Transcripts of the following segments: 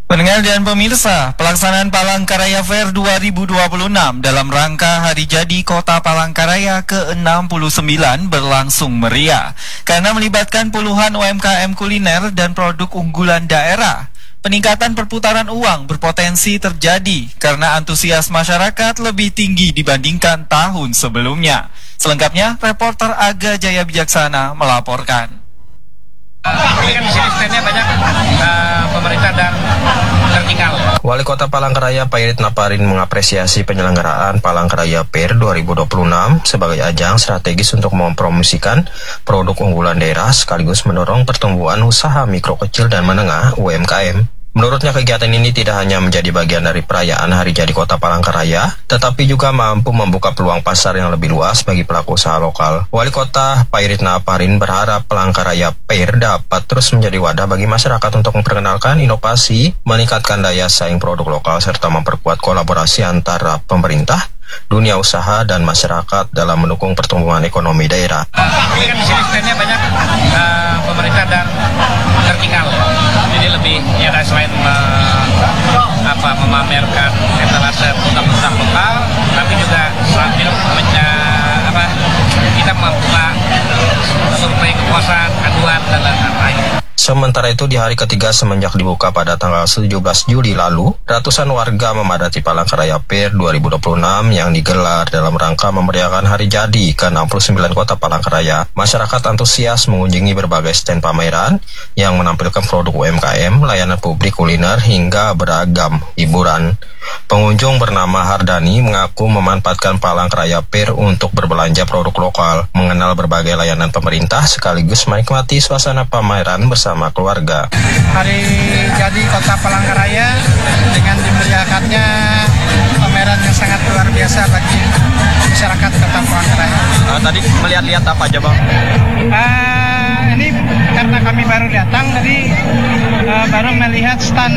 Pendengar dan pemirsa, pelaksanaan Palangkaraya Fair 2026 dalam rangka Hari Jadi Kota Palangkaraya ke-69 berlangsung meriah karena melibatkan puluhan UMKM kuliner dan produk unggulan daerah. Peningkatan perputaran uang berpotensi terjadi karena antusias masyarakat lebih tinggi dibandingkan tahun sebelumnya. Selengkapnya, reporter Aga Jaya Bijaksana melaporkan. Ini kan di sini standnya banyak pemerintah dan tertinggal. Wali Kota Palangkaraya Pak Irit Naparin mengapresiasi penyelenggaraan Palangkaraya Fair 2026 sebagai ajang strategis untuk mempromosikan produk unggulan daerah sekaligus mendorong pertumbuhan usaha mikro kecil dan menengah UMKM. Menurutnya kegiatan ini tidak hanya menjadi bagian dari perayaan Hari Jadi Kota Palangkaraya, tetapi juga mampu membuka peluang pasar yang lebih luas bagi pelaku usaha lokal. Wali Kota Pak Irit Naparin berharap Palangkaraya Fair dapat terus menjadi wadah bagi masyarakat untuk memperkenalkan inovasi, meningkatkan daya saing produk lokal, serta memperkuat kolaborasi antara pemerintah, dunia usaha, dan masyarakat dalam mendukung pertumbuhan ekonomi daerah. Ini kan di sini standnya banyak pemerintah dan tertinggal. Jadi lebih ya selain memamerkan etalase produk-produk lokal, tapi juga sambil kita membuka survei kepuasan, aduan dan lain-lain. Sementara itu, di hari ketiga semenjak dibuka pada tanggal 17 Juli lalu, ratusan warga memadati Palangkaraya Fair 2026 yang digelar dalam rangka memeriahkan Hari Jadi ke-69 Kota Palangkaraya. Masyarakat antusias mengunjungi berbagai stand pameran yang menampilkan produk UMKM, layanan publik, kuliner, hingga beragam hiburan. Pengunjung bernama Hardani mengaku memanfaatkan Palangkaraya Fair untuk berbelanja produk lokal, mengenal berbagai layanan pemerintah, sekaligus menikmati suasana pameran bersama keluarga. Hari Jadi Kota Palangkaraya dengan dimeriahkannya pameran yang sangat luar biasa bagi masyarakat Kota Palangkaraya. Tadi melihat-lihat apa aja, Bang? Ini karena kami baru datang, jadi baru melihat stand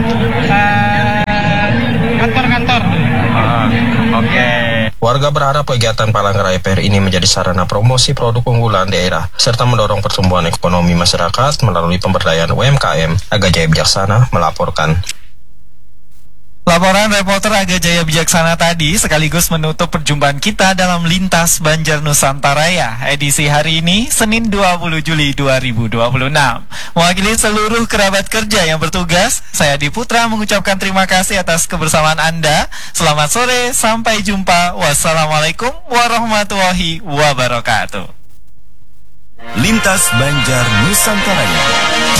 kantor-kantor. Oke. Warga berharap kegiatan Palangkaraya Fair ini menjadi sarana promosi produk unggulan daerah serta mendorong pertumbuhan ekonomi masyarakat melalui pemberdayaan UMKM. Aga Jaya Bijaksana melaporkan. Laporan reporter Aga Jaya Bijaksana tadi sekaligus menutup perjumpaan kita dalam Lintas Banjar Nusantaraya edisi hari ini, Senin 20 Juli 2026. Mewakili seluruh kerabat kerja yang bertugas, saya Adi Putra mengucapkan terima kasih atas kebersamaan Anda. Selamat sore, sampai jumpa. Wassalamualaikum warahmatullahi wabarakatuh. Lintas Banjar Nusantaraya.